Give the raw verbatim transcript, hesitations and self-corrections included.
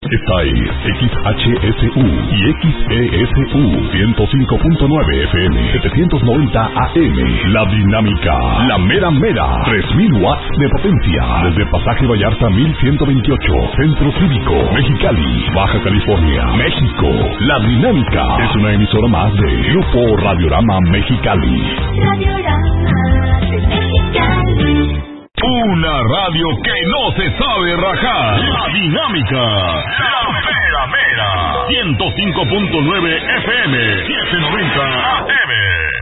Esta es X H S U y X E S U ciento cinco punto nueve F M, setecientos noventa A M. La Dinámica, la mera mera, tres mil watts de potencia. Desde Pasaje Vallarta mil ciento veintiocho, Centro Cívico, Mexicali, Baja California, México. La Dinámica es una emisora más de Grupo Radiorama Mexicali. Radiorama de Mexicali. Una radio que no se sabe rajar. La Dinámica, la mera mera, ciento cinco punto nueve F M, setecientos noventa A M.